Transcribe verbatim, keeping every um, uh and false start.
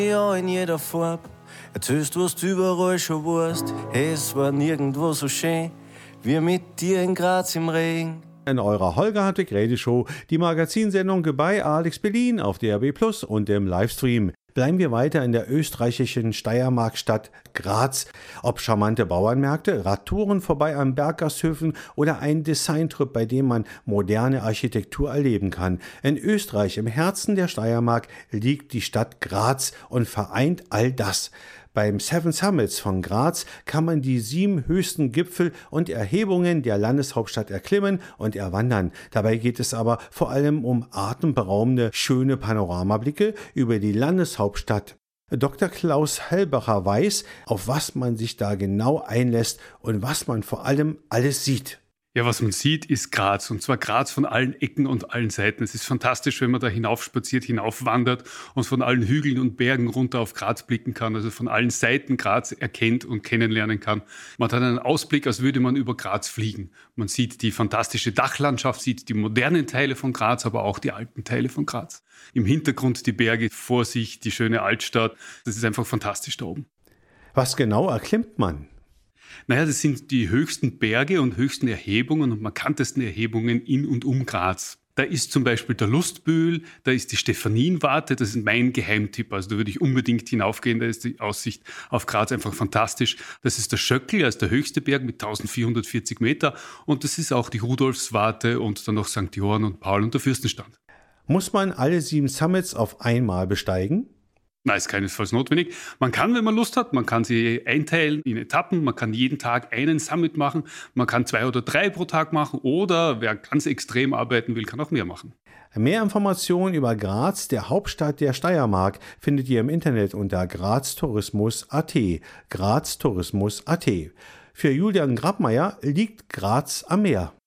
Ja, in jeder Farbe. Erzählst, was du überall schon warst. Hey, es war nirgendwo so schön wie mit dir in Graz im Regen. In eurer Holger Hartwig Radioshow, die Magazinsendung bei Alex Berlin auf D R B Plus und im Livestream. Bleiben wir weiter in der österreichischen Steiermarkstadt Graz. Ob charmante Bauernmärkte, Radtouren vorbei an Berggasthöfen oder ein Designtrip, bei dem man moderne Architektur erleben kann. In Österreich, im Herzen der Steiermark, liegt die Stadt Graz und vereint all das. Beim Seven Summits von Graz kann man die sieben höchsten Gipfel und Erhebungen der Landeshauptstadt erklimmen und erwandern. Dabei geht es aber vor allem um atemberaubende, schöne Panoramablicke über die Landeshauptstadt. Doktor Klaus Hellbacher weiß, auf was man sich da genau einlässt und was man vor allem alles sieht. Ja, was man sieht, ist Graz. Und zwar Graz von allen Ecken und allen Seiten. Es ist fantastisch, wenn man da hinaufspaziert, hinaufwandert und von allen Hügeln und Bergen runter auf Graz blicken kann. Also von allen Seiten Graz erkennt und kennenlernen kann. Man hat einen Ausblick, als würde man über Graz fliegen. Man sieht die fantastische Dachlandschaft, sieht die modernen Teile von Graz, aber auch die alten Teile von Graz. Im Hintergrund die Berge, vor sich die schöne Altstadt. Das ist einfach fantastisch da oben. Was genau erklimmt man? Naja, das sind die höchsten Berge und höchsten Erhebungen und markantesten Erhebungen in und um Graz. Da ist zum Beispiel der Lustbühl, da ist die Stephanienwarte, das ist mein Geheimtipp, also da würde ich unbedingt hinaufgehen, da ist die Aussicht auf Graz einfach fantastisch. Das ist der Schöckl, das ist der höchste Berg mit eintausendvierhundertvierzig Meter und das ist auch die Rudolfswarte und dann noch Sankt Johann und Paul und der Fürstenstand. Muss man alle sieben Summits auf einmal besteigen? Nein, ist keinesfalls notwendig. Man kann, wenn man Lust hat, man kann sie einteilen in Etappen, man kann jeden Tag einen Summit machen, man kann zwei oder drei pro Tag machen oder wer ganz extrem arbeiten will, kann auch mehr machen. Mehr Informationen über Graz, der Hauptstadt der Steiermark, findet ihr im Internet unter graztourismus punkt at. graztourismus punkt at. Für Julian Grabmeier liegt Graz am Meer.